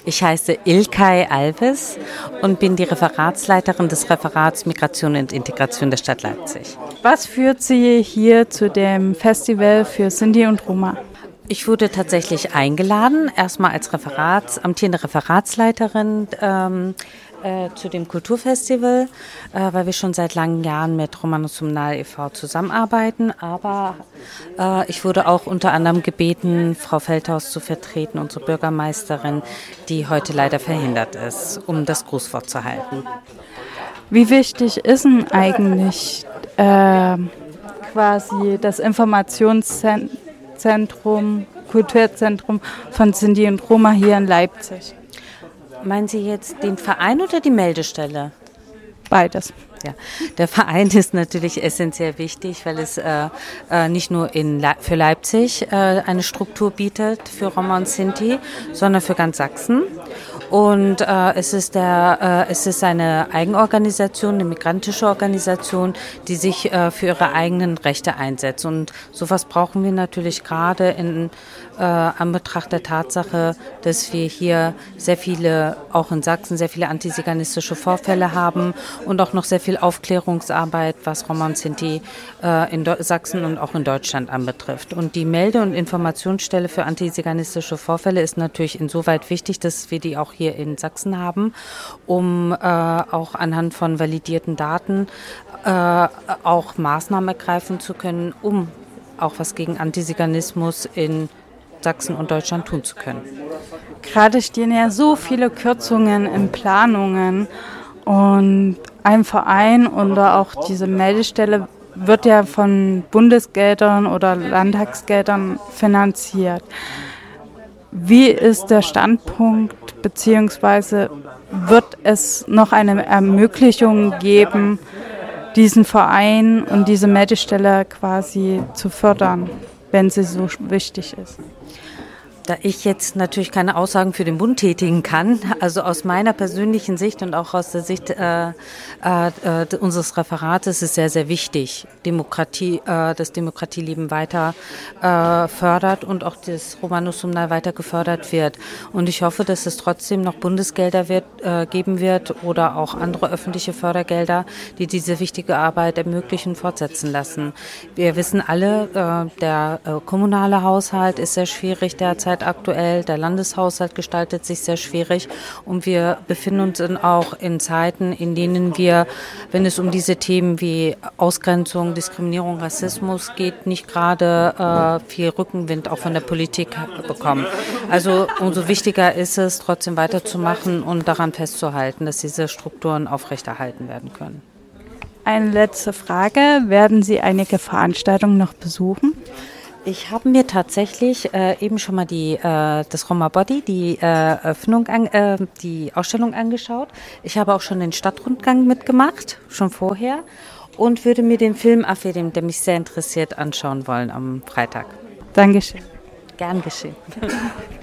Ich heiße Ilkay Alves und bin die Referatsleiterin des Referats Migration und Integration der Stadt Leipzig. Was führt Sie hier zu dem Festival für Sinti und Roma? Ich wurde tatsächlich eingeladen, erstmal als amtierende Referatsleiterin zu dem Kulturfestival, weil wir schon seit langen Jahren mit Romanus Sumnal e.V. zusammenarbeiten. Aber ich wurde auch unter anderem gebeten, Frau Feldhaus zu vertreten, unsere Bürgermeisterin, die heute leider verhindert ist, um das Grußwort zu halten. Wie wichtig ist denn eigentlich quasi das Informationszentrum, Kulturzentrum von Sinti und Roma hier in Leipzig? Meinen Sie jetzt den Verein oder die Meldestelle? Beides. Ja, der Verein ist natürlich essentiell wichtig, weil es nicht nur für Leipzig eine Struktur bietet für Roma und Sinti, sondern für ganz Sachsen. Und es ist eine Eigenorganisation, eine migrantische Organisation, die sich für ihre eigenen Rechte einsetzt. Und sowas brauchen wir natürlich gerade in Anbetracht der Tatsache, dass wir hier sehr viele, auch in Sachsen, sehr viele antiziganistische Vorfälle haben und auch noch sehr viel Aufklärungsarbeit, was Roma und Sinti in Sachsen und auch in Deutschland anbetrifft. Und die Melde- und Informationsstelle für antiziganistische Vorfälle ist natürlich insoweit wichtig, dass wir die auch hier in Sachsen haben, um auch anhand von validierten Daten auch Maßnahmen ergreifen zu können, um auch was gegen Antiziganismus in Sachsen und Deutschland tun zu können. Gerade stehen ja so viele Kürzungen in Planungen und ein Verein oder auch diese Meldestelle wird ja von Bundesgeldern oder Landtagsgeldern finanziert. Wie ist der Standpunkt, beziehungsweise wird es noch eine Ermöglichung geben, diesen Verein und diese Meldestelle quasi zu fördern, wenn sie so wichtig ist? Da ich jetzt natürlich keine Aussagen für den Bund tätigen kann, also aus meiner persönlichen Sicht und auch aus der Sicht unseres Referates ist sehr, sehr wichtig, das Demokratieleben weiter fördert und auch das Romanus Sumnal weiter gefördert wird. Und ich hoffe, dass es trotzdem noch Bundesgelder geben wird oder auch andere öffentliche Fördergelder, die diese wichtige Arbeit ermöglichen, fortsetzen lassen. Wir wissen alle, der kommunale Haushalt ist sehr schwierig derzeit aktuell, der Landeshaushalt gestaltet sich sehr schwierig und wir befinden uns auch in Zeiten, in denen wir, wenn es um diese Themen wie Ausgrenzung, Diskriminierung, Rassismus geht, nicht gerade viel Rückenwind auch von der Politik bekommen. Also umso wichtiger ist es, trotzdem weiterzumachen und daran festzuhalten, dass diese Strukturen aufrechterhalten werden können. Eine letzte Frage. Werden Sie einige Veranstaltungen noch besuchen? Ich habe mir tatsächlich eben schon mal das Roma Body, die Ausstellung angeschaut. Ich habe auch schon den Stadtrundgang mitgemacht, schon vorher, und würde mir den Film Afedim, der mich sehr interessiert, anschauen wollen am Freitag. Dankeschön. Gern geschehen.